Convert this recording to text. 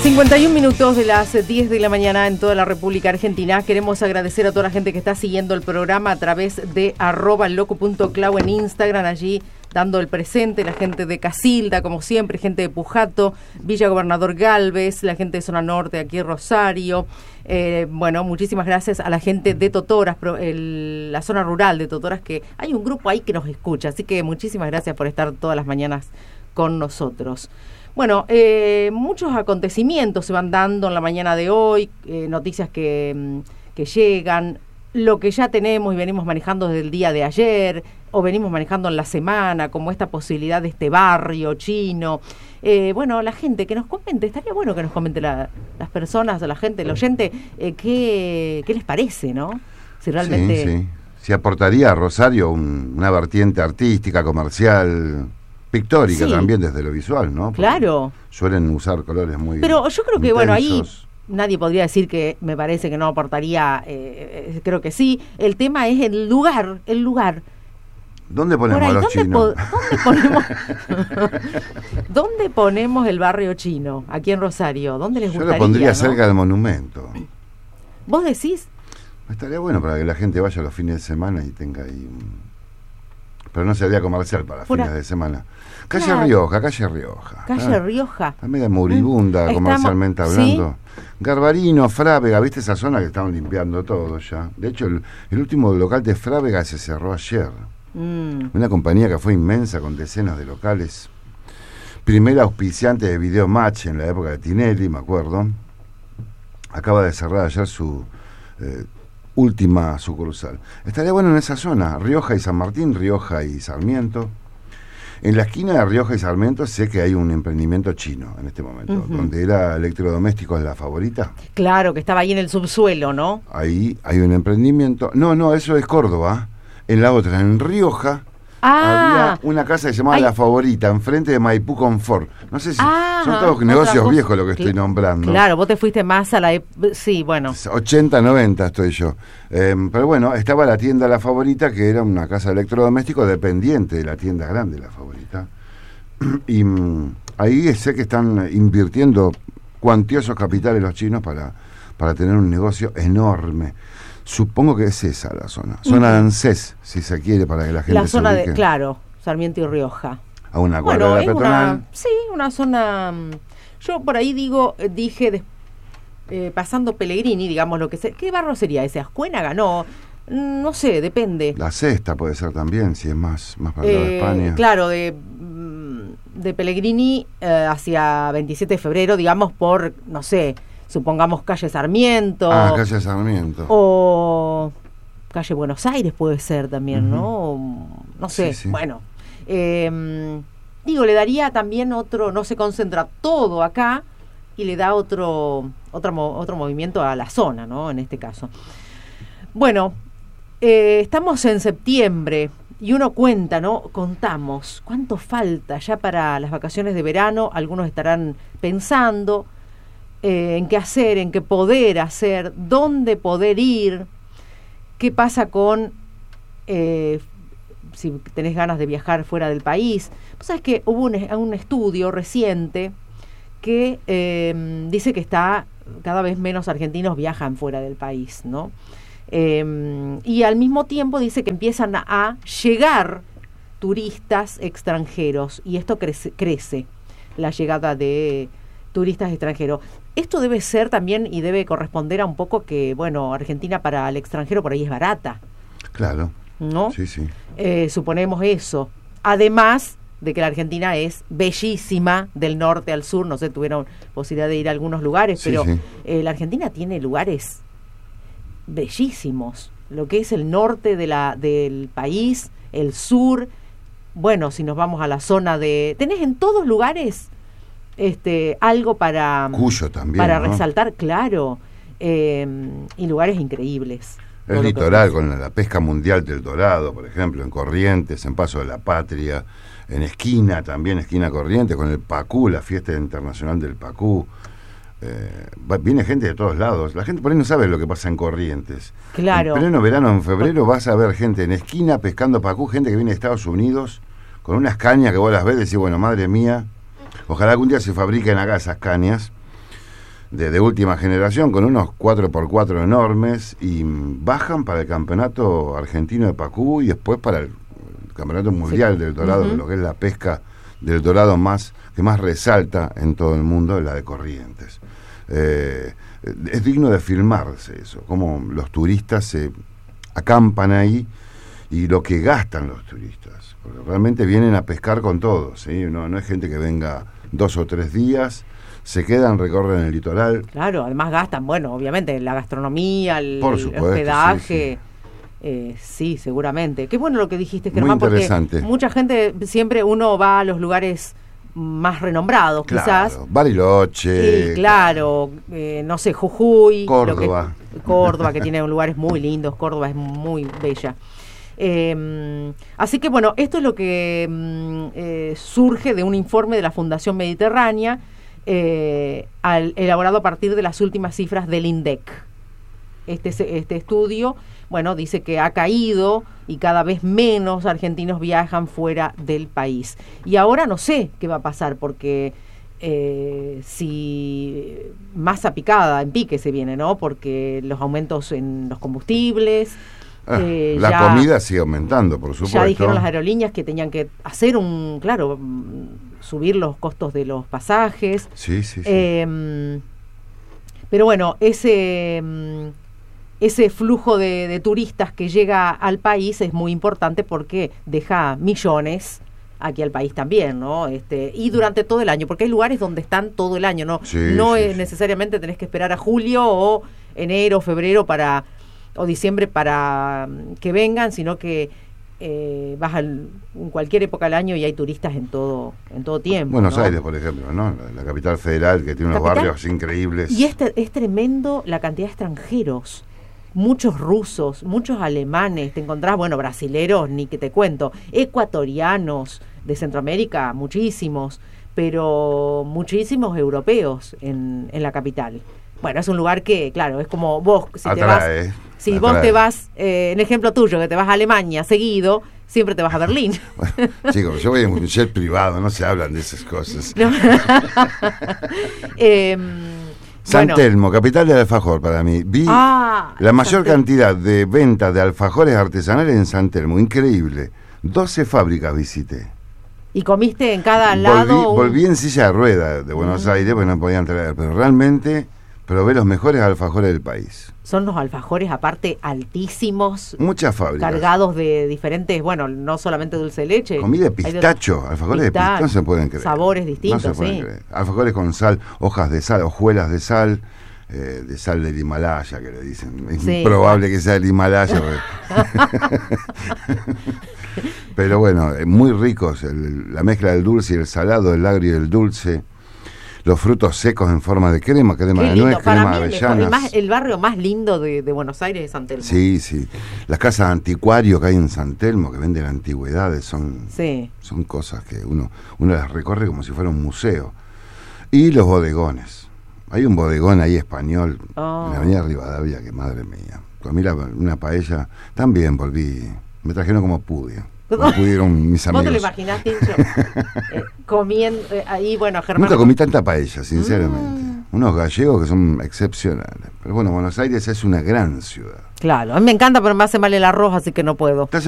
51 minutos de las 10 de la mañana en toda la República Argentina. Queremos agradecer a toda la gente que está siguiendo el programa a través de @loco.clau en Instagram, allí dando el presente, la gente de Casilda, como siempre, gente de Pujato, Villa Gobernador Galvez, la gente de Zona Norte, aquí Rosario. Bueno, muchísimas gracias a la gente de Totoras, la zona rural de Totoras, que hay un grupo ahí que nos escucha, así que muchísimas gracias por estar todas las mañanas con nosotros. Bueno, muchos acontecimientos se van dando en la mañana de hoy, noticias que llegan, lo que ya tenemos y venimos manejando desde el día de ayer, o venimos manejando en la semana, como esta posibilidad de este barrio chino. Bueno, la gente que nos comente, estaría bueno que nos comente las personas, la gente, el oyente, qué les parece, ¿no? Si realmente... Sí. Si aportaría a Rosario una vertiente artística, comercial... pictórica, sí. También desde lo visual, ¿no? Porque claro. Suelen usar colores muy Pero yo creo que, intensos. bueno, ahí nadie podría decir que me parece que no aportaría, creo que sí. El tema es el lugar. ¿Dónde ponemos ahí, a los chinos? ¿Dónde ponemos el barrio chino? Aquí en Rosario. ¿Dónde les gustaría? Yo lo pondría, ¿no?, cerca del monumento. ¿Vos decís? Estaría bueno para que la gente vaya los fines de semana y tenga ahí pero no sería comercial para fines de semana. Calle Rioja. Calle Rioja. Está media moribunda comercialmente hablando. ¿Sí? Garbarino, Frávega, ¿viste esa zona que estaban limpiando todo ya? De hecho, el último local de Frávega se cerró ayer. Una compañía que fue inmensa con decenas de locales. Primera auspiciante de Video Match en la época de Tinelli, me acuerdo. Acaba de cerrar ayer su... última sucursal. Estaría bueno en esa zona, Rioja y San Martín, Rioja y Sarmiento. En la esquina de Rioja y Sarmiento sé que hay un emprendimiento chino en este momento, donde era Electrodomésticos La Favorita. Claro, que estaba ahí en el subsuelo, ¿no? Ahí hay un emprendimiento. No, eso es Córdoba. En la otra, en Rioja, había una casa que se llamaba La Favorita, enfrente de Maipú Confort. No sé si son todos negocios viejos lo que estoy nombrando. Claro, vos te fuiste más a la... Sí, bueno. 80, 90 estoy yo. Pero bueno, estaba la tienda La Favorita, que era una casa de electrodomésticos dependiente de la tienda grande La Favorita. Y ahí sé que están invirtiendo cuantiosos capitales los chinos para tener un negocio enorme. Supongo que es esa la zona. Zona de ANSES, si se quiere, para que la gente la zona se ubique. Claro, Sarmiento y Rioja. A una cuadra de la peatonal. Una zona... Yo por ahí dije, pasando Pellegrini, digamos, lo que sea. ¿Qué barrio sería ese? ¿Ascuénaga? No sé, depende. La Sexta puede ser también, si es más para el lado de España. Claro, de Pellegrini hacia 27 de febrero, digamos, por, no sé... Supongamos calle Sarmiento. Calle Sarmiento. O calle Buenos Aires puede ser también, ¿no? No sé, sí. Bueno. Le daría también otro, no se concentra todo acá y le da otro movimiento a la zona, ¿no? En este caso. Bueno, estamos en septiembre y uno cuenta, ¿no? Contamos cuánto falta ya para las vacaciones de verano. Algunos estarán pensando... en qué hacer, en qué poder hacer, dónde poder ir, qué pasa con si tenés ganas de viajar fuera del país. Vos sabés que hubo un estudio reciente que dice que cada vez menos argentinos viajan fuera del país, ¿no? Y al mismo tiempo dice que empiezan a llegar turistas extranjeros y esto crece la llegada de turistas extranjeros. Esto debe ser también y debe corresponder a un poco que, bueno, Argentina para el extranjero por ahí es barata. Claro. ¿No? Sí. Suponemos eso. Además de que la Argentina es bellísima del norte al sur. No sé, tuvieron posibilidad de ir a algunos lugares, pero la Argentina tiene lugares bellísimos. Lo que es el norte del país, el sur. Bueno, si nos vamos a la zona de... Tenés en todos lugares... algo para Cuyo también, para resaltar, claro, y lugares increíbles. El litoral con la pesca mundial del dorado, por ejemplo, en Corrientes, en Paso de la Patria, en Esquina también, Esquina Corrientes, con el Pacú, la fiesta internacional del Pacú. Viene gente de todos lados. La gente por ahí no sabe lo que pasa en Corrientes. Claro. En pleno verano, en febrero, vas a ver gente en Esquina pescando Pacú, gente que viene de Estados Unidos, con unas cañas que vos las ves y decís, bueno, madre mía, ojalá algún día se fabriquen acá esas cañas. de última generación, con unos 4x4 enormes, y bajan para el campeonato argentino de Pacú y después para el campeonato mundial del dorado, lo que es la pesca del dorado que más resalta en todo el mundo, es la de Corrientes. Es digno de filmarse eso, como los turistas se acampan ahí y lo que gastan los turistas, porque realmente vienen a pescar con todo, ¿sí? No es gente que venga 2 o 3 días, se quedan, recorren el litoral. Claro, además gastan, bueno, obviamente, la gastronomía, por supuesto, hospedaje. Sí, seguramente. Qué bueno lo que dijiste, Germán, muy interesante. Porque mucha gente, siempre uno va a los lugares más renombrados, claro, quizás. Bariloche. Sí, claro, no sé, Jujuy. Córdoba. Córdoba, que tiene lugares muy lindos, Córdoba es muy bella. Así que bueno, esto es lo que surge de un informe de la Fundación Mediterránea, elaborado a partir de las últimas cifras del INDEC. Este estudio, bueno, dice que ha caído y cada vez menos argentinos viajan fuera del país. Y ahora no sé qué va a pasar, porque si masa picada, en pique se viene, ¿no? Porque los aumentos en los combustibles... la comida sigue aumentando, por supuesto. Ya dijeron las aerolíneas que tenían que hacer subir los costos de los pasajes. Sí. Pero bueno, ese flujo de turistas que llega al país es muy importante porque deja millones aquí al país también, ¿no? Y durante todo el año, porque hay lugares donde están todo el año, ¿no? Necesariamente tenés que esperar a julio o enero, febrero o diciembre para que vengan, sino que vas en cualquier época del año y hay turistas en todo tiempo. Buenos ¿no? Aires, por ejemplo, ¿no? La capital federal, que tiene unos barrios increíbles. Y es tremendo la cantidad de extranjeros, muchos rusos, muchos alemanes, te encontrás, bueno, brasileros, ni que te cuento, ecuatorianos, de Centroamérica, muchísimos, pero muchísimos europeos en la capital. Bueno, es un lugar que, claro, es como vos, si vos te vas, en ejemplo tuyo, que te vas a Alemania seguido, siempre te vas a Berlín. Bueno, chicos, yo voy en un jet privado, no se hablan de esas cosas. No. San Telmo, capital del alfajor para mí. Vi la mayor cantidad de ventas de alfajores artesanales en San Telmo, increíble. 12 fábricas visité. ¿Y comiste en cada lado? Volví en silla de rueda de Buenos Aires, porque no podían traer, pero realmente probé los mejores alfajores del país. Son los alfajores, aparte, altísimos. Muchas fábricas. Cargados de diferentes, bueno, no solamente dulce de leche. Comida de pistacho, alfajores de pistacho, no se pueden creer. Sabores distintos, no se pueden creer. Alfajores con sal, hojas de sal, hojuelas de sal del Himalaya, que le dicen. Es improbable que sea del Himalaya. Pero bueno, muy ricos, la mezcla del dulce y el salado, el agrio y el dulce. Los frutos secos en forma de crema de nuez, crema de avellanas. El barrio más lindo de Buenos Aires es San Telmo. Sí. Las casas de anticuario que hay en San Telmo, que venden antigüedades, son cosas que uno las recorre como si fuera un museo. Y los bodegones. Hay un bodegón ahí español, en la avenida Rivadavia, que madre mía. Comí una paella, también volví, me trajeron como pude. No pudieron mis amigos. ¿Vos te lo imaginás, Tincho? Comiendo ahí, bueno, Germán. Nunca comí tanta paella, sinceramente. Unos gallegos que son excepcionales. Pero bueno, Buenos Aires es una gran ciudad. Claro, a mí me encanta, pero me hace mal el arroz, así que no puedo.